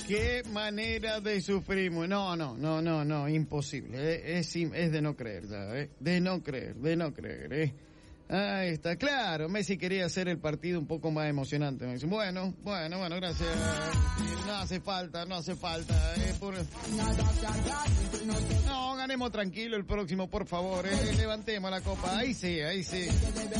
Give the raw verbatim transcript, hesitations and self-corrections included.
Qué manera de sufrir. No, no, no, no, no, imposible. Es, es, es de no creer, ya, ¿eh? De no creer, de no creer, ¿eh? Ahí está, claro, Messi quería hacer el partido un poco más emocionante. Me dice, bueno, bueno, bueno, gracias. No hace falta, no hace falta. Eh, por... No, ganemos tranquilo el próximo, por favor. Eh, levantemos la copa. Ahí sí, ahí sí.